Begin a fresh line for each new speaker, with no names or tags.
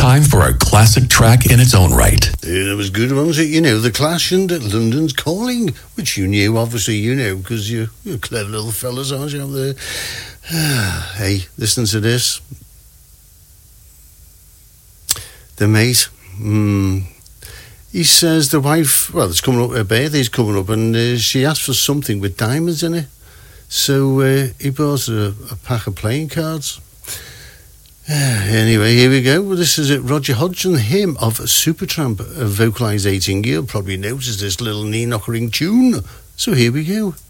time for a classic track in its own right.
That was good, wasn't it? You know, The Clash and London's Calling, which you knew, obviously, you know, because you're clever little fellas, aren't you, out there? Hey, listen to this. The mate, he says the wife, well, it's coming up, her birthday's coming up, and she asked for something with diamonds in it. So he bought her a pack of playing cards. Anyway, here we go. Well, this is Roger Hodgson, him of Supertramp, vocalising. You'll probably notice this little knee-knockering tune. So here we go.